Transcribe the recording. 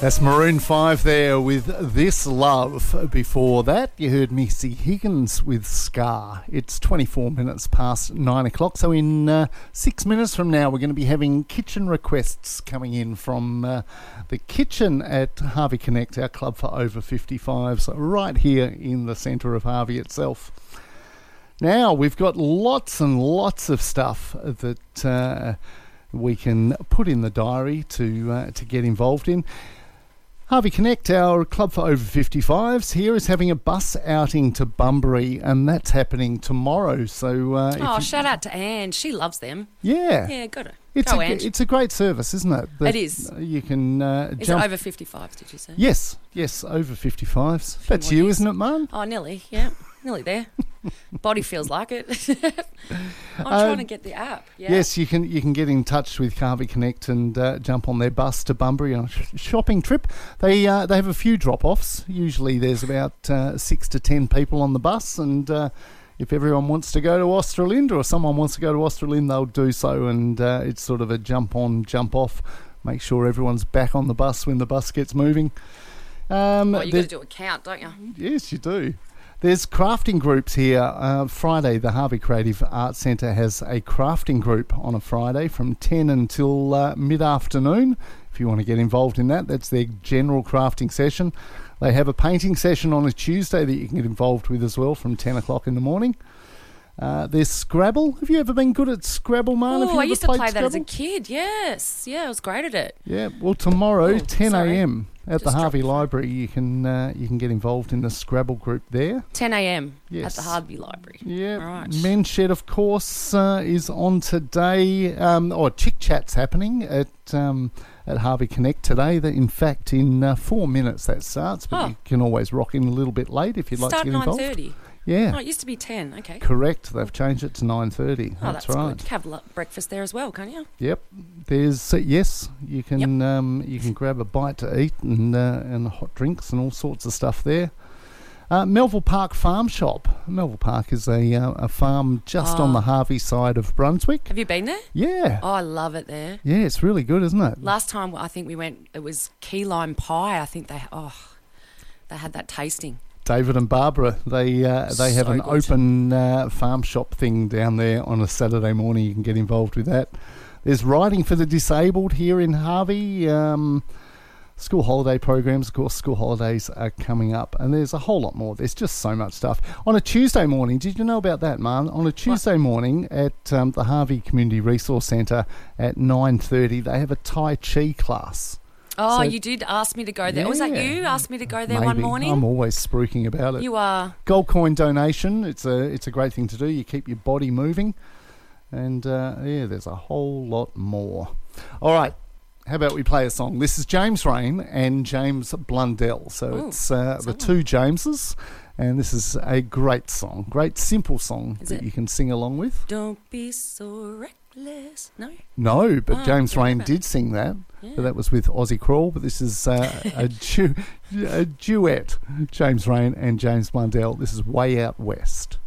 That's Maroon 5 there with This Love. Before that, you heard Missy Higgins with Scar. It's 24 minutes past 9 o'clock, so in 6 minutes from now, we're going to be having kitchen requests coming in from the kitchen at Harvey Connect, our club for over 55s, right here in the centre of Harvey itself. Now, we've got lots and lots of stuff that we can put in the diary to get involved in. Harvey Connect, our club for over 55s, here is having a bus outing to Bunbury, and that's happening tomorrow. So, shout out to Anne. She loves them. Yeah. Yeah, got it. It's a great service, isn't it? It is. You can Is it over 55s, did you say? Yes, over 55s. That's you, isn't it, Marn? Oh, nearly, yeah. Nearly there. Body feels like it. I'm trying to get the app. Yeah. Yes, you can get in touch with Harvey Connect and jump on their bus to Bunbury on a shopping trip. They have a few drop-offs. Usually there's about 6 to 10 people on the bus, and if everyone wants to go to Australind or someone wants to go to Australind, they'll do so, and it's sort of a jump on, jump off. Make sure everyone's back on the bus when the bus gets moving. You've got to do a count, don't you? Yes, you do. There's crafting groups here. Friday, the Harvey Creative Arts Centre has a crafting group on a Friday from 10 until mid-afternoon. If you want to get involved in that, that's their general crafting session. They have a painting session on a Tuesday that you can get involved with as well from 10 o'clock in the morning. There's Scrabble. Have you ever been good at Scrabble, Marn? Oh, I used to play that as a kid, yes. Yeah, I was great at it. Yeah, well, tomorrow, 10 a.m. at the Harvey Library, you can get involved in the Scrabble group there. 10 a.m. Yes. at the Harvey Library. Yeah. All right. Men's Shed, of course, is on today. Chick Chat's happening at Harvey Connect today. In fact, in 4 minutes that starts, but you can always rock in a little bit late if you'd like to get involved. Start 9:30. Yeah. Oh, it used to be 10, okay. Correct. They've changed it to 9:30. Oh, that's good. right. You can have breakfast there as well, can't you? Yep. There's you can you can grab a bite to eat and hot drinks and all sorts of stuff there. Melville Park Farm Shop. Melville Park is a farm just on the Harvey side of Brunswick. Have you been there? Yeah. Oh, I love it there. Yeah, it's really good, isn't it? Last time I think we went, it was key lime pie. I think they had that tasting. David and Barbara, they have an good. open farm shop thing down there on a Saturday morning. You can get involved with that. There's riding for the disabled here in Harvey. School holiday programs, of course, school holidays are coming up, and there's a whole lot more. There's just so much stuff. On a Tuesday morning, did you know about that, Marn? On a Tuesday morning at the Harvey Community Resource Centre at 9:30, they have a Tai Chi class. Oh, you did ask me to go there. Yeah. Was that you asked me to go there Maybe. one morning? I'm always spruiking about it. You are. Gold coin donation. It's a great thing to do. You keep your body moving. And, there's a whole lot more. All right. How about we play a song? This is James Rain and James Blundell. So it's the two Jameses. And this is a great song. Great, simple song that you can sing along with. Don't be so reckless. No? No, but James Rain did sing that. Yeah. But that was with Ozzy Crawl. But this is a duet. James Rain and James Blundell. This is Way Out West.